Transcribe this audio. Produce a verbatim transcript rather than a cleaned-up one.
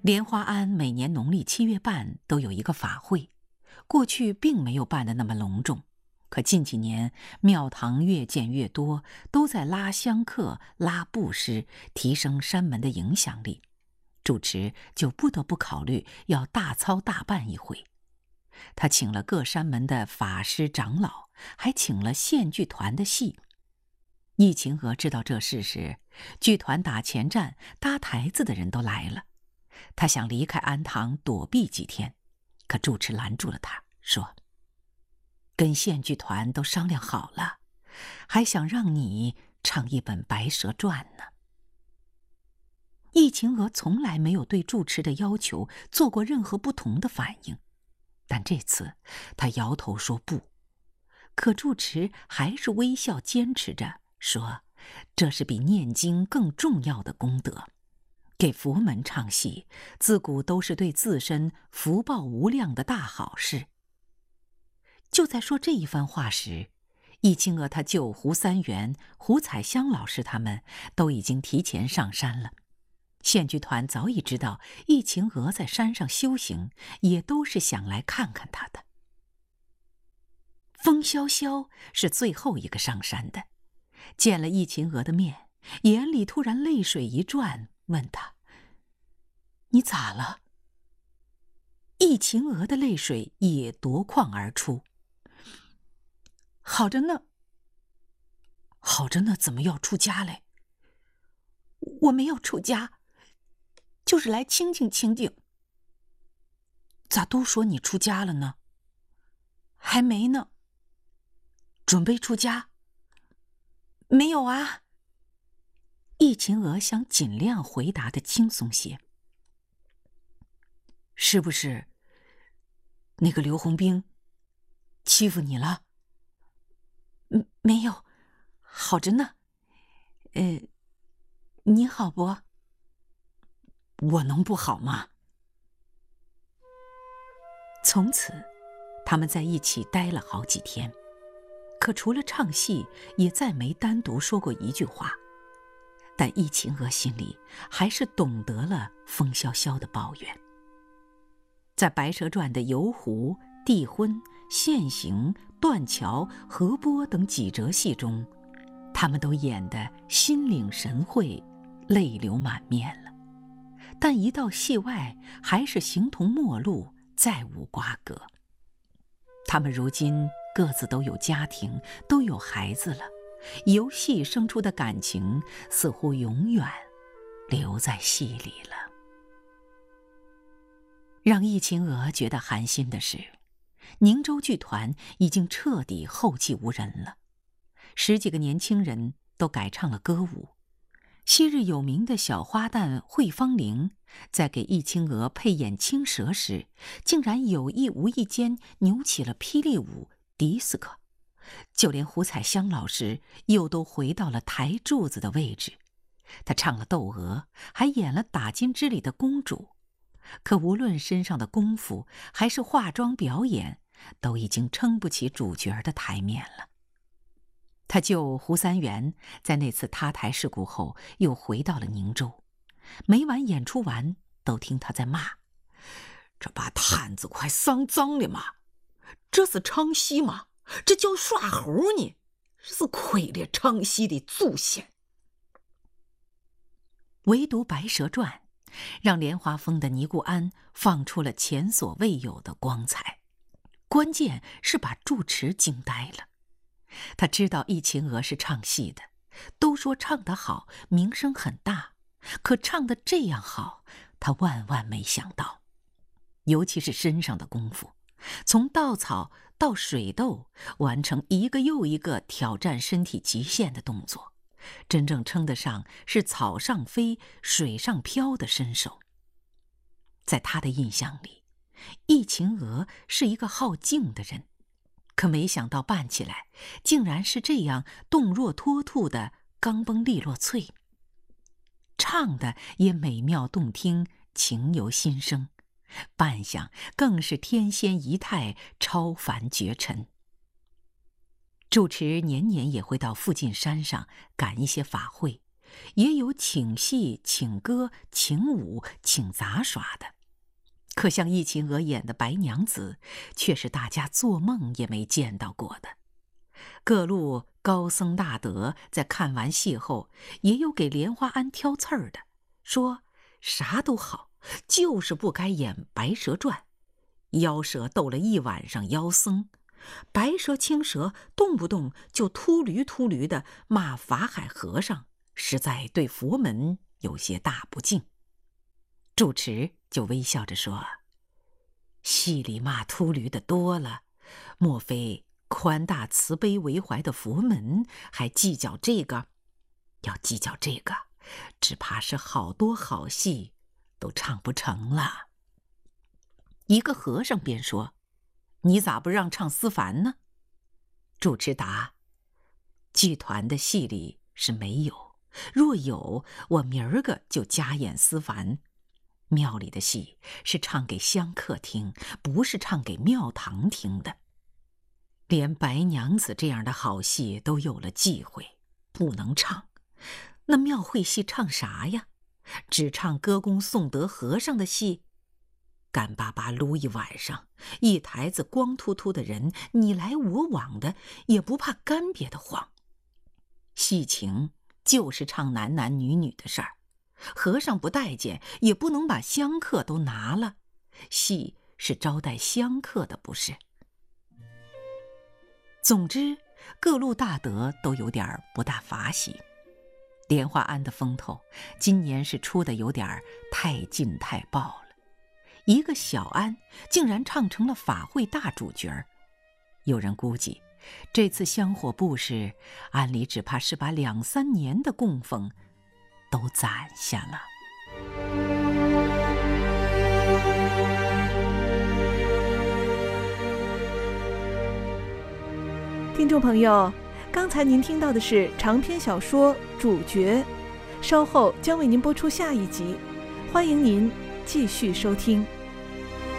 莲花庵每年农历七月半都有一个法会，过去并没有办得那么隆重，可近几年庙堂越建越多，都在拉香客、拉布施，提升山门的影响力。主持就不得不考虑要大操大办一回。他请了各山门的法师长老，还请了县剧团的戏。易秦娥知道这事时，剧团打前站搭台子的人都来了。他想离开庵堂躲避几天，可住持拦住了他，说：跟县剧团都商量好了，还想让你唱一本《白蛇传》呢。易秦娥从来没有对住持的要求做过任何不同的反应，但这次他摇头说不。可住持还是微笑坚持着，说这是比念经更重要的功德。给佛门唱戏，自古都是对自身福报无量的大好事。就在说这一番话时，易秦娥他舅胡三元、胡彩香老师他们都已经提前上山了。县剧团早已知道易秦娥在山上修行，也都是想来看看她的。风萧萧是最后一个上山的，见了易秦娥的面，眼里突然泪水一转，问他：你咋了？易秦娥的泪水也夺眶而出。好着呢。好着呢，怎么要出家嘞？我没有出家，就是来清静清静。咋都说你出家了呢？还没呢。准备出家？没有啊。易秦娥想尽量回答的轻松些。是不是那个刘洪兵欺负你了？嗯，没有，好着呢。呃，你好不？我能不好吗？从此，他们在一起待了好几天，可除了唱戏，也再没单独说过一句话。但易秦娥心里还是懂得了风萧萧的抱怨。在《白蛇传》的游湖、帝婚、现形、断桥、河波等几折戏中，他们都演得心领神会，泪流满面了。但一到戏外，还是形同陌路，再无瓜葛。他们如今各自都有家庭，都有孩子了，由戏生出的感情似乎永远留在戏里了。让易秦娥觉得寒心的是，宁州剧团已经彻底后继无人了。十几个年轻人都改唱了歌舞。昔日有名的小花旦惠芳玲，在给易秦娥配演青蛇时，竟然有意无意间扭起了霹雳舞、迪斯科。就连胡彩香老师又都回到了台柱子的位置。她唱了窦娥，还演了打金枝里的公主。可无论身上的功夫还是化妆表演，都已经撑不起主角的台面了。他舅胡三元在那次塌台事故后又回到了宁州，每晚演出完都听他在骂：这把摊子快丧脏了嘛，这是唱戏吗？这叫耍猴呢，是亏了唱戏的祖先。唯独《白蛇传》让莲花峰的尼姑庵放出了前所未有的光彩，关键是把住持惊呆了。他知道易秦娥是唱戏的，都说唱得好，名声很大，可唱得这样好，他万万没想到。尤其是身上的功夫，从稻草到水斗，完成一个又一个挑战身体极限的动作，真正称得上是草上飞、水上漂的身手。在他的印象里，易秦娥是一个好静的人，可没想到办起来竟然是这样动若脱兔的刚崩利落脆，唱的也美妙动听，情由心生，扮相更是天仙仪态，超凡绝尘。住持年年也会到附近山上赶一些法会， 也有请戏、请歌、请舞、请杂耍的。可像一秦娥演的白娘子，却是大家做梦也没见到过的。各路高僧大德在看完戏后，也有给莲花庵挑刺儿的，说啥都好，就是不该演《白蛇传》。妖蛇斗了一晚上妖僧，白蛇青蛇动不动就秃驴秃驴的骂法海和尚，实在对佛门有些大不敬。住持就微笑着说，戏里骂秃驴的多了，莫非宽大慈悲为怀的佛门还计较这个？要计较这个，只怕是好多好戏都唱不成了。一个和尚便说，你咋不让唱思凡呢？住持答，剧团的戏里是没有，若有，我明儿个就加演思凡。庙里的戏是唱给香客听，不是唱给庙堂听的。连白娘子这样的好戏都有了忌讳，不能唱，那庙会戏唱啥呀？只唱歌功颂德和尚的戏？干巴巴撸一晚上，一台子光秃秃的人，你来我往的，也不怕干瘪的慌。戏情就是唱男男女女的事儿，和尚不待见，也不能把香客都拿了。戏是招待香客的，不是？总之，各路大德都有点不大法喜。莲花庵的风头今年是出的有点太劲太爆了，一个小庵竟然唱成了法会大主角儿。有人估计，这次香火布施，庵里只怕是把两三年的供奉都攒下了。 听众朋友，刚才您听到的是长篇小说《主角》，稍后将为您播出下一集，欢迎您继续收听。